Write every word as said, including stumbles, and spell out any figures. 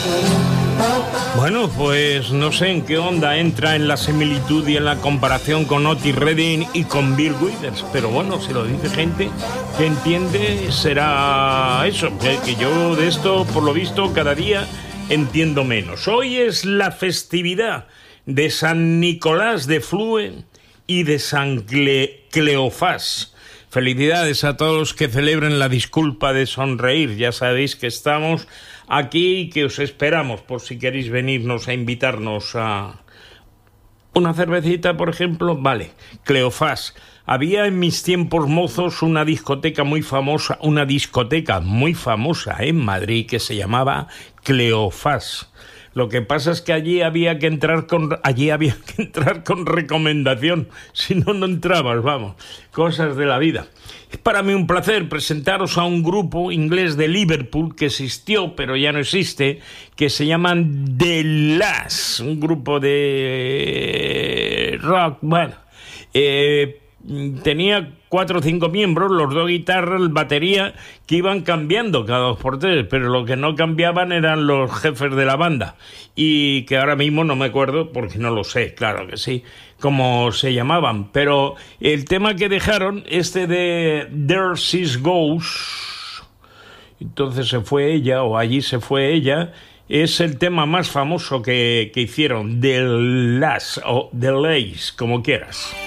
Bueno, pues no sé en qué onda entra en la similitud y en la comparación con Otis Redding y con Bill Withers, pero bueno, si lo dice gente que entiende, será eso, que, que yo de esto, por lo visto, cada día entiendo menos. Hoy es la festividad de San Nicolás de Flue y de San Cle- Cleofás. Felicidades a todos los que celebren la disculpa de sonreír. Ya sabéis que estamos aquí y que os esperamos por si queréis venirnos a invitarnos a una cervecita, por ejemplo. Vale, Cleofás. Había en mis tiempos mozos una discoteca muy famosa, una discoteca muy famosa en Madrid que se llamaba Cleofás. Lo que pasa es que allí había que entrar con allí había que entrar con recomendación, si no no entrabas, vamos, cosas de la vida. Es para mí un placer presentaros a un grupo inglés de Liverpool que existió, pero ya no existe, que se llaman The Lass, un grupo de rock, bueno, eh tenía cuatro o cinco miembros, los dos guitarras, el batería, que iban cambiando cada dos por tres, pero lo que no cambiaban eran los jefes de la banda, y que ahora mismo no me acuerdo, porque no lo sé, claro que sí, cómo se llamaban, pero el tema que dejaron, este de There She Goes, entonces se fue ella, o allí se fue ella, es el tema más famoso que, que hicieron, The Lass, o The Lace, como quieras.